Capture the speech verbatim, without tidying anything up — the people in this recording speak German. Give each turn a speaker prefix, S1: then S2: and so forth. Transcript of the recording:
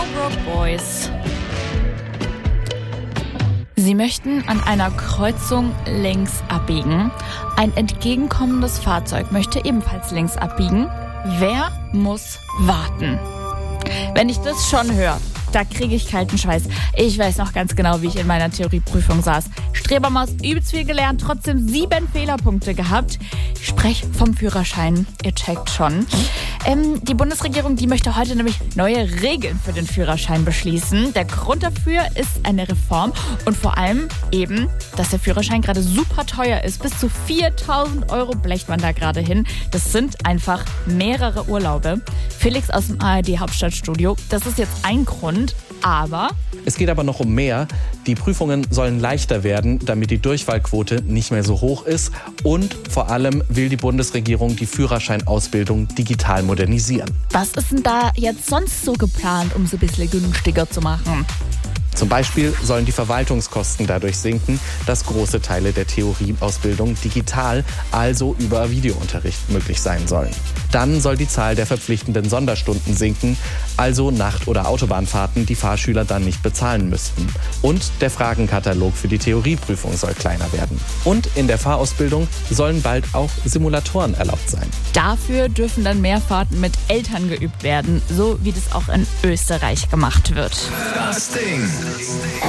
S1: Marlboro Boys. Sie möchten an einer Kreuzung links abbiegen. Ein entgegenkommendes Fahrzeug möchte ebenfalls links abbiegen. Wer muss warten? Wenn ich das schon höre, da kriege ich kalten Schweiß. Ich weiß noch ganz genau, wie ich in meiner Theorieprüfung saß. Strebermaus, übelst viel gelernt, trotzdem sieben Fehlerpunkte gehabt. Ich spreche vom Führerschein, ihr checkt schon. Ähm, die Bundesregierung, die möchte heute nämlich neue Regeln für den Führerschein beschließen. Der Grund dafür ist eine Reform und vor allem eben, dass der Führerschein gerade super teuer ist. Bis zu viertausend Euro blecht man da gerade hin. Das sind einfach mehrere Urlaube. Felix aus dem A R D-Hauptstadtstudio, das ist jetzt ein Grund, aber...
S2: Es geht aber noch um mehr. Die Prüfungen sollen leichter werden, damit die Durchfallquote nicht mehr so hoch ist. Und vor allem will die Bundesregierung die Führerscheinausbildung digital modernisieren.
S1: Was ist denn da jetzt sonst so geplant, um es ein bisschen günstiger zu machen?
S2: Zum Beispiel sollen die Verwaltungskosten dadurch sinken, dass große Teile der Theorieausbildung digital, also über Videounterricht, möglich sein sollen. Dann soll die Zahl der verpflichtenden Sonderstunden sinken, also Nacht- oder Autobahnfahrten die Fahrschüler dann nicht bezahlen müssten. Und der Fragenkatalog für die Theorieprüfung soll kleiner werden. Und in der Fahrausbildung sollen bald auch Simulatoren erlaubt sein.
S1: Dafür dürfen dann mehr Fahrten mit Eltern geübt werden, so wie das auch in Österreich gemacht wird.
S3: Das Ding.